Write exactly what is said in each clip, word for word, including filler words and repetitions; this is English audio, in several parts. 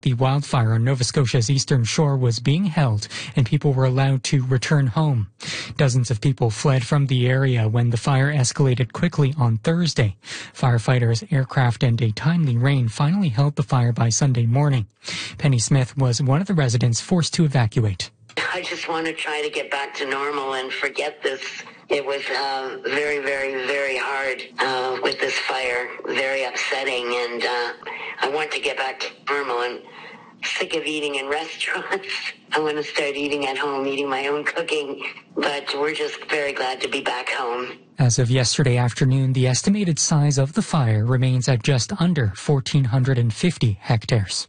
The wildfire on Nova Scotia's eastern shore was being held, and people were allowed to return home. Dozens of people fled from the area when the fire escalated quickly on Thursday. Firefighters, aircraft, and a timely rain finally held the fire by Sunday morning. Penny Smith was one of the residents forced to evacuate. I just want to try to get back to normal and forget this. It was uh, very, very, very hard uh, with this fire, very upsetting, and uh, I want to get back to normal. I'm sick of eating in restaurants. I want to start eating at home, eating my own cooking, but we're just very glad to be back home. As of yesterday afternoon, the estimated size of the fire remains at just under one thousand four hundred fifty hectares.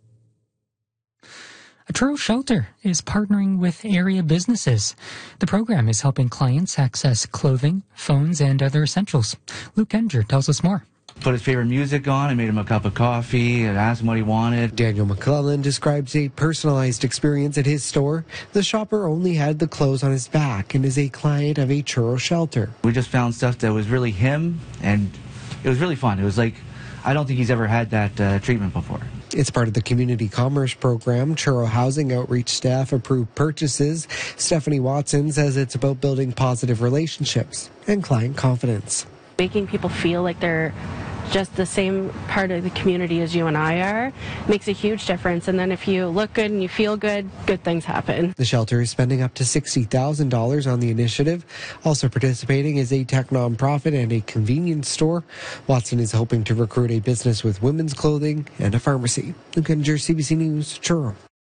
A Truro Shelter is partnering with area businesses. The program is helping clients access clothing, phones, and other essentials. Luke Enger tells us more. Put his favorite music on and made him a cup of coffee and asked him what he wanted. Daniel McClellan describes a personalized experience at his store. The shopper only had the clothes on his back and is a client of a Truro Shelter. We just found stuff that was really him, and it was really fun. It was like, I don't think he's ever had that uh, treatment before. It's part of the community commerce program. Truro Housing Outreach staff approved purchases. Stephanie Watson says it's about building positive relationships and client confidence. Making people feel like they're just the same part of the community as you and I are makes a huge difference. And then if you look good and you feel good, good things happen. The shelter is spending up to sixty thousand dollars on the initiative. Also participating is a tech nonprofit and a convenience store. Watson is hoping to recruit a business with women's clothing and a pharmacy. Luke Enger, C B C News, Truro.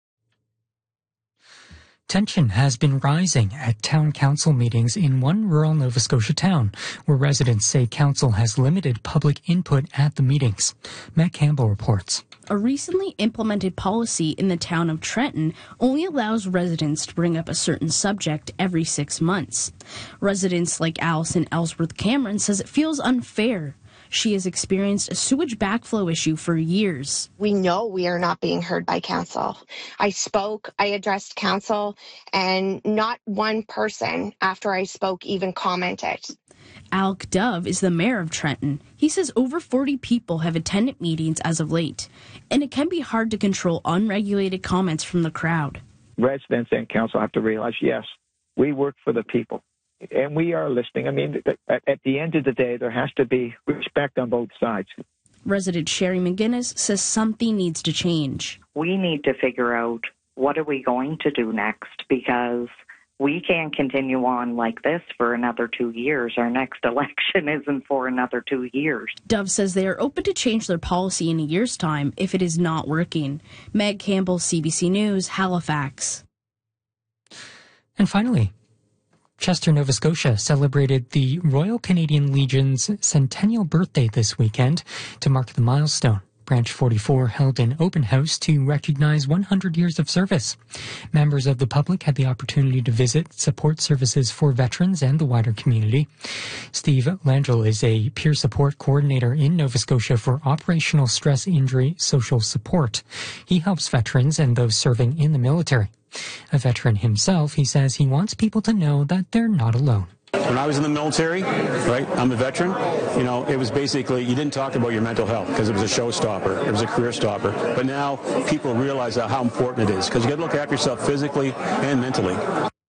Tension has been rising at town council meetings in one rural Nova Scotia town, where residents say council has limited public input at the meetings. Matt Campbell reports. A recently implemented policy in the town of Trenton only allows residents to bring up a certain subject every six months. Residents like Allison Ellsworth Cameron says it feels unfair. She has experienced a sewage backflow issue for years. We know we are not being heard by council. I spoke, I addressed council, and not one person after I spoke even commented. Alec Dove is the mayor of Trenton. He says over forty people have attended meetings as of late, and it can be hard to control unregulated comments from the crowd. Residents and council have to realize, yes, we work for the people. And we are listening. I mean, at the end of the day, there has to be respect on both sides. Resident Sherry McGinnis says something needs to change. We need to figure out what are we going to do next, because we can't continue on like this for another two years. Our next election isn't for another two years. Dove says they are open to change their policy in a year's time if it is not working. Meg Campbell, C B C News, Halifax. And finally, Chester, Nova Scotia celebrated the Royal Canadian Legion's centennial birthday this weekend. To mark the milestone, Branch forty-four held an open house to recognize one hundred years of service. Members of the public had the opportunity to visit support services for veterans and the wider community. Steve Langell is a peer support coordinator in Nova Scotia for Operational Stress Injury Social Support. He helps veterans and those serving in the military. A veteran himself, he says he wants people to know that they're not alone. When I was in the military, right, I'm a veteran, you know, it was basically, you didn't talk about your mental health because it was a showstopper, it was a career stopper. But now people realize how important it is, because you got to look after yourself physically and mentally.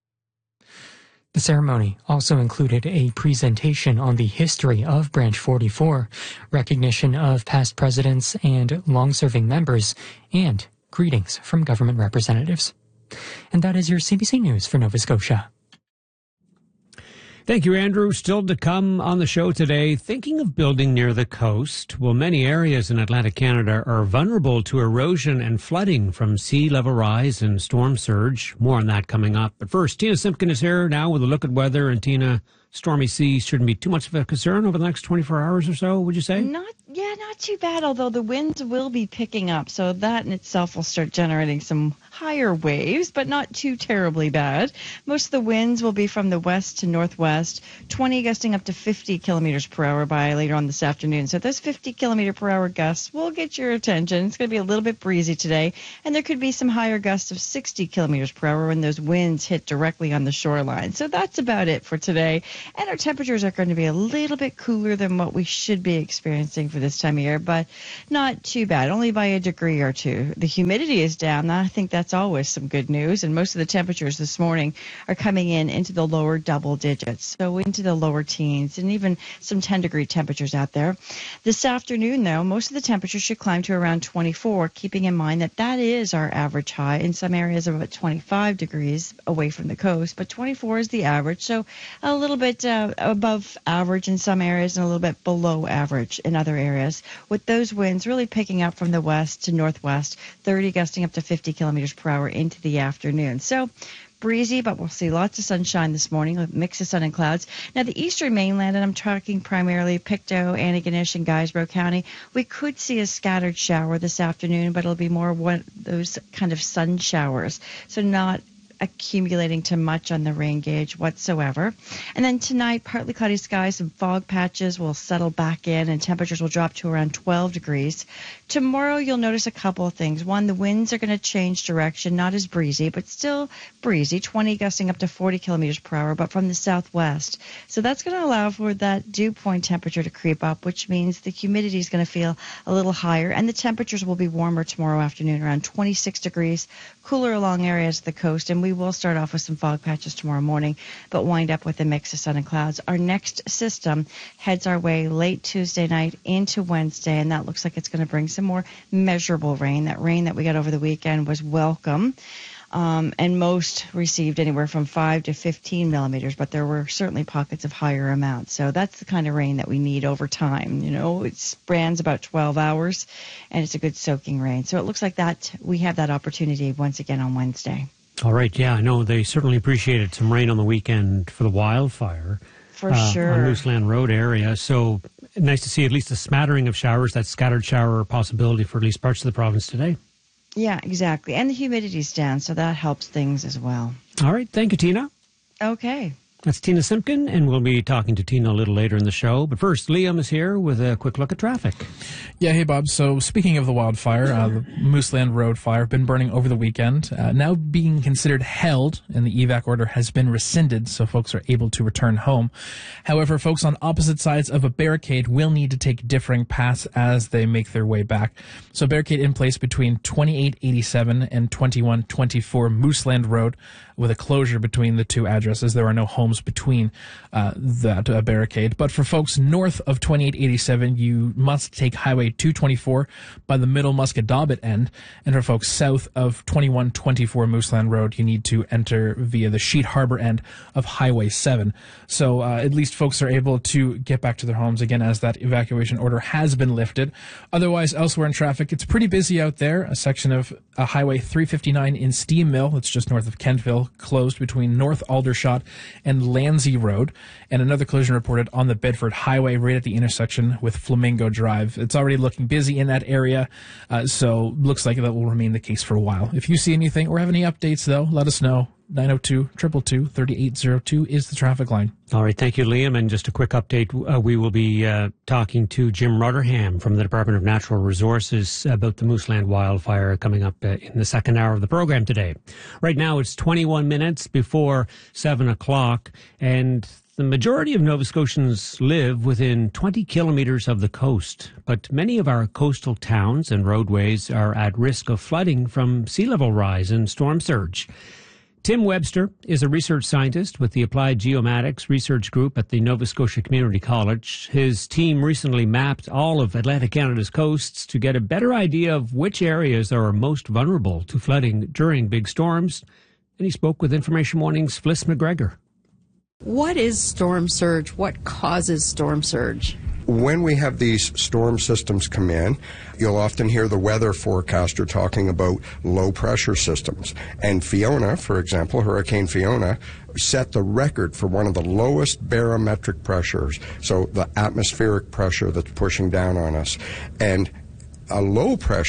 The ceremony also included a presentation on the history of Branch forty-four, recognition of past presidents and long-serving members, and greetings from government representatives. And that is your C B C News for Nova Scotia. Thank you, Andrew. Still to come on the show today, thinking of building near the coast. Well, many areas in Atlantic Canada are vulnerable to erosion and flooding from sea level rise and storm surge. More on that coming up. But first, Tina Simpkin is here now with a look at weather. And Tina, stormy seas shouldn't be too much of a concern over the next twenty-four hours or so, would you say? Not, yeah, not too bad, although the winds will be picking up. So that in itself will start generating some higher waves, but not too terribly bad. Most of the winds will be from the west to northwest, twenty gusting up to fifty kilometers per hour by later on this afternoon. So those fifty kilometer per hour gusts will get your attention. It's going to be a little bit breezy today, and there could be some higher gusts of sixty kilometers per hour when those winds hit directly on the shoreline. So that's about it for today. And our temperatures are going to be a little bit cooler than what we should be experiencing for for this time of year, but not too bad, only by a degree or two. The humidity is down. I think that's always some good news, and most of the temperatures this morning are coming in into the lower double digits, so into the lower teens, and even some ten degree temperatures out there. This afternoon, though, most of the temperatures should climb to around twenty-four, keeping in mind that that is our average high. In some areas, about twenty-five degrees away from the coast, but twenty-four is the average, so a little bit uh, above average in some areas and a little bit below average in other areas, with those winds really picking up from the west to northwest, thirty gusting up to fifty kilometers per hour into the afternoon. So breezy, but we'll see lots of sunshine this morning, with a mix of sun and clouds. Now, the eastern mainland, and I'm talking primarily Pictou, Antigonish, and Guysborough County, we could see a scattered shower this afternoon, but it'll be more one those kind of sun showers, so not accumulating too much on the rain gauge whatsoever. And then tonight, partly cloudy skies, some fog patches will settle back in, and temperatures will drop to around twelve degrees. Tomorrow, you'll notice a couple of things. One, the winds are going to change direction, not as breezy, but still breezy, twenty gusting up to forty kilometers per hour, but from the southwest. So that's going to allow for that dew point temperature to creep up, which means the humidity is going to feel a little higher, and the temperatures will be warmer tomorrow afternoon, around twenty-six degrees, cooler along areas of the coast, and we will start off with some fog patches tomorrow morning, but wind up with a mix of sun and clouds. Our next system heads our way late Tuesday night into Wednesday, and that looks like it's going to bring some more measurable rain. That rain that we got over the weekend was welcome. Um, and most received anywhere from five to fifteen millimeters, but there were certainly pockets of higher amounts. So that's the kind of rain that we need over time. You know, it spans about twelve hours, and it's a good soaking rain. So it looks like that we have that opportunity once again on Wednesday. All right, yeah, I know they certainly appreciated some rain on the weekend for the wildfire. For uh, sure. On Mooseland Road area. So nice to see at least a smattering of showers, that scattered shower possibility for at least parts of the province today. Yeah, exactly. And the humidity's down, so that helps things as well. All right. Thank you, Tina. Okay. That's Tina Simpkin, and we'll be talking to Tina a little later in the show. But first, Liam is here with a quick look at traffic. Yeah, hey, Bob. So speaking of the wildfire, uh, the Mooseland Road fire, been burning over the weekend, uh, now being considered held, and the evac order has been rescinded, so folks are able to return home. However, folks on opposite sides of a barricade will need to take differing paths as they make their way back. So barricade in place between twenty-eight eighty-seven and twenty-one twenty-four Mooseland Road, with a closure between the two addresses. There are no homes between uh, that uh, barricade. But for folks north of twenty-eight eighty-seven, you must take Highway two twenty-four by the middle Musquodoboit end. And for folks south of twenty-one twenty-four Mooseland Road, you need to enter via the Sheet Harbor end of Highway seven. So uh, at least folks are able to get back to their homes again as that evacuation order has been lifted. Otherwise, elsewhere in traffic, it's pretty busy out there. A section of uh, Highway three fifty-nine in Steam Mill, it's just north of Kentville, closed between North Aldershot and Landsey Road, and another collision reported on the Bedford Highway right at the intersection with Flamingo Drive. It's already looking busy in that area, uh, so looks like that will remain the case for a while. If you see anything or have any updates, though, let us know. nine oh two, two two two, three eight zero two is the traffic line. All right, thank you, Liam. And just a quick update, uh, we will be uh, talking to Jim Rotherham from the Department of Natural Resources about the Mooseland wildfire coming up uh, in the second hour of the program today. Right now, it's twenty-one minutes before seven o'clock, and the majority of Nova Scotians live within twenty kilometers of the coast, but many of our coastal towns and roadways are at risk of flooding from sea level rise and storm surge. Tim Webster is a research scientist with the Applied Geomatics Research Group at the Nova Scotia Community College. His team recently mapped all of Atlantic Canada's coasts to get a better idea of which areas are most vulnerable to flooding during big storms. And he spoke with Information Morning's Fliss McGregor. What is storm surge? What causes storm surge? When we have these storm systems come in, you'll often hear the weather forecaster talking about low pressure systems. And Fiona, for example, Hurricane Fiona, set the record for one of the lowest barometric pressures, so the atmospheric pressure that's pushing down on us. And a low pressure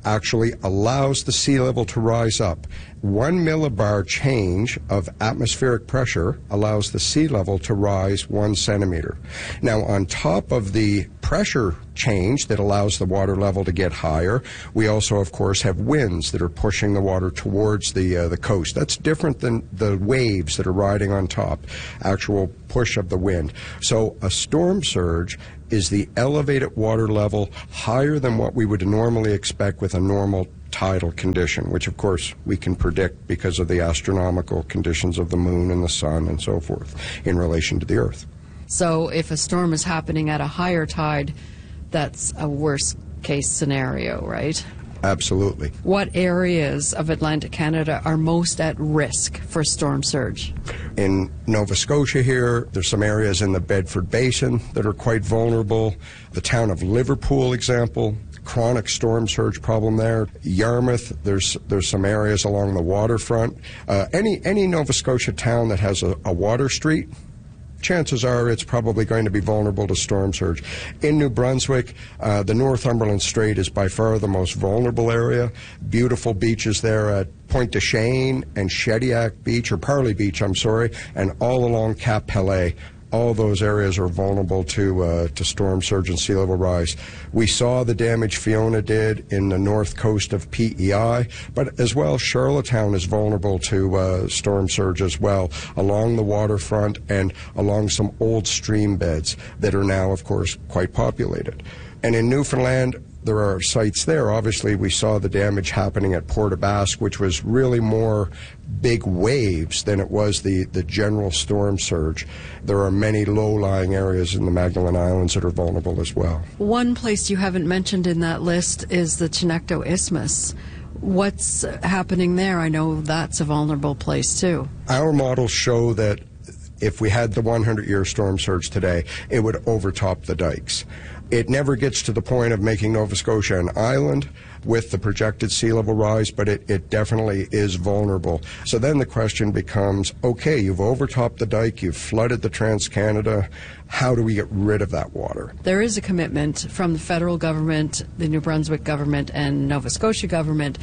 actually allows the sea level to rise up. One millibar change of atmospheric pressure allows the sea level to rise one centimeter. Now, on top of the pressure change that allows the water level to get higher, we also, of course, have winds that are pushing the water towards the uh, the coast. That's different than the waves that are riding on top, actual push of the wind. So a storm surge is the elevated water level higher than what we would normally expect with a normal tidal condition, which of course we can predict because of the astronomical conditions of the moon and the sun and so forth in relation to the earth. So if a storm is happening at a higher tide, that's a worst case scenario, right? Absolutely. What areas of Atlantic Canada are most at risk for storm surge? In Nova Scotia here, there's some areas in the Bedford Basin that are quite vulnerable. The town of Liverpool, example, chronic storm surge problem there. Yarmouth, there's there's some areas along the waterfront. Uh, any any Nova Scotia town that has a, a water street, chances are it's probably going to be vulnerable to storm surge. In New Brunswick, uh, the Northumberland Strait is by far the most vulnerable area. Beautiful beaches there at Pointe de Chêne and Shediac Beach, or Parley Beach, I'm sorry, and all along Cap Pelé. All those areas are vulnerable to uh, to storm surge and sea level rise. We saw the damage Fiona did in the north coast of P E I, but as well, Charlottetown is vulnerable to uh, storm surge as well, along the waterfront and along some old stream beds that are now, of course, quite populated. And in Newfoundland, there are sites there. Obviously, we saw the damage happening at Port aux Basques, which was really more big waves than it was the, the general storm surge. There are many low-lying areas in the Magdalen Islands that are vulnerable as well. One place you haven't mentioned in that list is the Chinecto Isthmus. What's happening there? I know that's a vulnerable place, too. Our models show that if we had the hundred-year storm surge today, it would overtop the dikes. It never gets to the point of making Nova Scotia an island with the projected sea level rise, but it, it definitely is vulnerable. So then the question becomes, okay, you've overtopped the dike, you've flooded the Trans-Canada, how do we get rid of that water? There is a commitment from the federal government, the New Brunswick government, and Nova Scotia government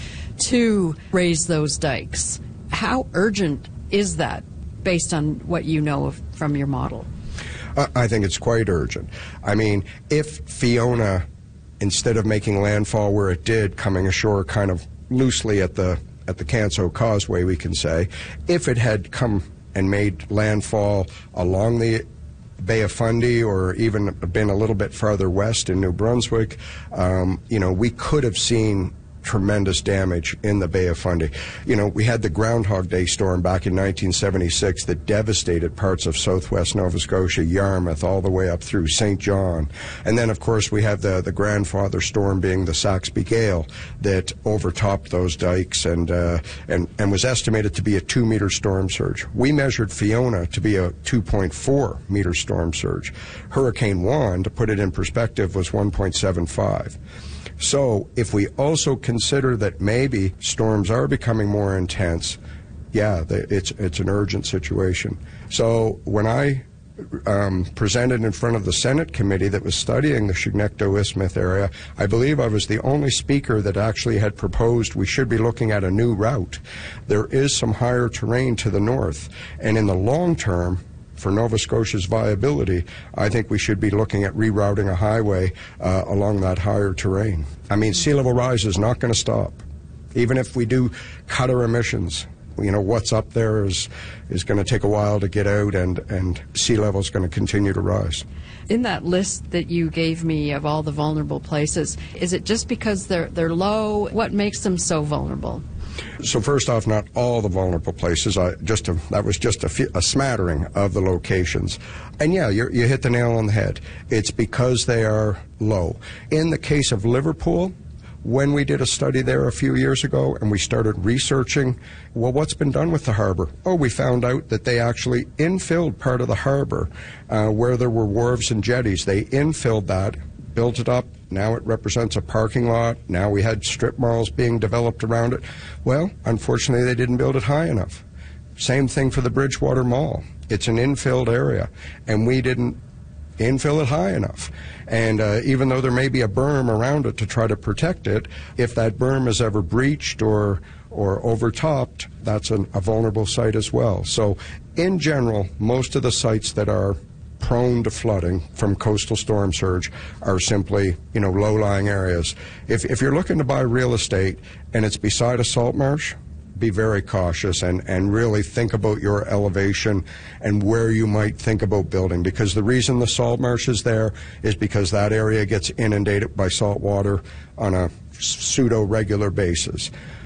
to raise those dikes. How urgent is that, based on what you know of, from your model? I think it's quite urgent. I mean, if Fiona, instead of making landfall where it did, coming ashore kind of loosely at the at the Canso Causeway, we can say, if it had come and made landfall along the Bay of Fundy or even been a little bit farther west in New Brunswick, um, you know, we could have seen tremendous damage in the Bay of Fundy. You know, we had the Groundhog Day storm back in nineteen seventy-six that devastated parts of southwest Nova Scotia, Yarmouth, all the way up through Saint John. And then, of course, we have the, the grandfather storm being the Saxby Gale that overtopped those dikes and, uh, and, and was estimated to be a two-meter storm surge. We measured Fiona to be a two point four meter storm surge. Hurricane Juan, to put it in perspective, was one point seven five. So if we also consider that maybe storms are becoming more intense, yeah, it's it's an urgent situation. So when I um, presented in front of the Senate committee that was studying the Chinecto Isthmus area, I believe I was the only speaker that actually had proposed we should be looking at a new route. There is some higher terrain to the north, and in the long term, for Nova Scotia's viability, I think we should be looking at rerouting a highway uh, along that higher terrain. I mean, sea level rise is not going to stop. Even if we do cut our emissions, you know, what's up there is is going to take a while to get out, and, and sea level is going to continue to rise. In that list that you gave me of all the vulnerable places, is it just because they're they're low? What makes them so vulnerable? So first off, not all the vulnerable places. I just a, that was just a, few, a smattering of the locations. And yeah, you're, you hit the nail on the head. It's because they are low. In the case of Liverpool, when we did a study there a few years ago and we started researching, well, what's been done with the harbor? Oh, we found out that they actually infilled part of the harbor uh, where there were wharves and jetties. They infilled that, built it up. Now it represents a parking lot. Now we had strip malls being developed around it. Well, unfortunately, they didn't build it high enough. Same thing for the Bridgewater Mall. It's an infilled area, and we didn't infill it high enough. And uh, even though there may be a berm around it to try to protect it, if that berm is ever breached or or overtopped, that's an, a vulnerable site as well. So in general, most of the sites that are prone to flooding from coastal storm surge are simply, you know, low-lying areas. If, if you're looking to buy real estate and it's beside a salt marsh, be very cautious and, and really think about your elevation and where you might think about building, because the reason the salt marsh is there is because that area gets inundated by salt water on a pseudo-regular basis.